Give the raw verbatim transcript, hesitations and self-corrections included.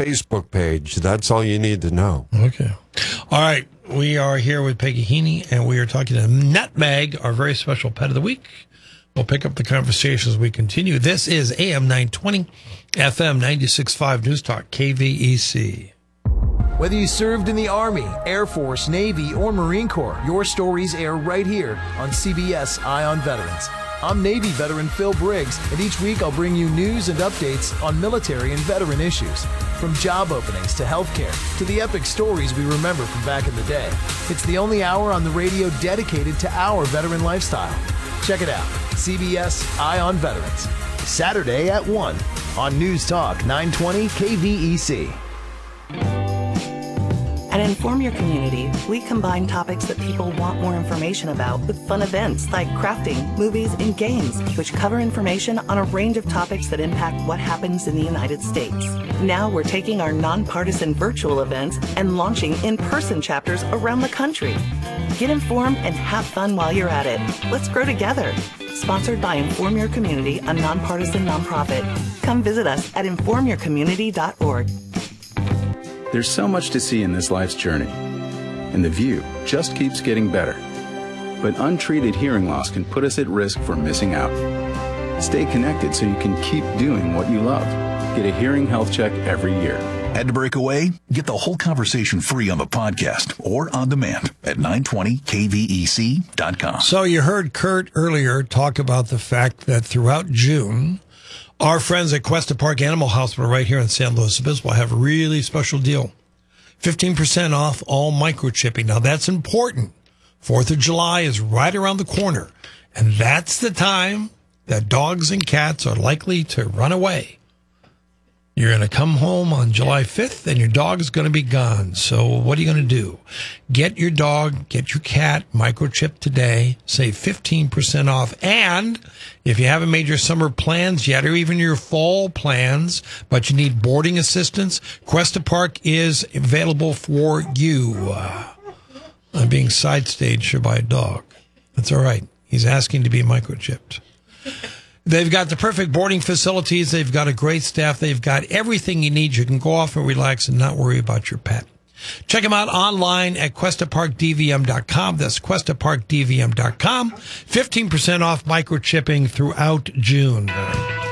Facebook page. That's all you need to know. Okay. All right. We are here with Peggy Heaney, and we are talking to Nutmeg, our very special pet of the week. We'll pick up the conversation as we continue. This is A M nine twenty, F M ninety-six point five News Talk, K V E C. Whether you served in the Army, Air Force, Navy, or Marine Corps, your stories air right here on C B S Eye on Veterans. I'm Navy veteran Phil Briggs, and each week I'll bring you news and updates on military and veteran issues. From job openings to healthcare to the epic stories we remember from back in the day. It's the only hour on the radio dedicated to our veteran lifestyle. Check it out, C B S Eye on Veterans. Saturday at one on News Talk nine twenty K V E C. At Inform Your Community, we combine topics that people want more information about with fun events like crafting, movies, and games, which cover information on a range of topics that impact what happens in the United States. Now we're taking our nonpartisan virtual events and launching in-person chapters around the country. Get informed and have fun while you're at it. Let's grow together. Sponsored by Inform Your Community, a nonpartisan nonprofit. Come visit us at inform your community dot org. There's so much to see in this life's journey, and the view just keeps getting better. But untreated hearing loss can put us at risk for missing out. Stay connected so you can keep doing what you love. Get a hearing health check every year. Had to break away? Get the whole conversation free on the podcast or on demand at nine twenty K V E C dot com. So you heard Kurt earlier talk about the fact that throughout June, our friends at Cuesta Park Animal Hospital right here in San Luis Obispo have a really special deal. fifteen percent off all microchipping. Now, that's important. fourth of July is right around the corner, and that's the time that dogs and cats are likely to run away. You're going to come home on July fifth, and your dog is going to be gone. So what are you going to do? Get your dog, get your cat microchipped today. Save fifteen percent off. And if you haven't made your summer plans yet, or even your fall plans, but you need boarding assistance, Cuesta Park is available for you. Uh, I'm being side-staged here by a dog. That's all right. He's asking to be microchipped. They've got the perfect boarding facilities. They've got a great staff. They've got everything you need. You can go off and relax and not worry about your pet. Check them out online at cuesta park d v m dot com. That's cuesta park d v m dot com. fifteen percent off microchipping throughout June.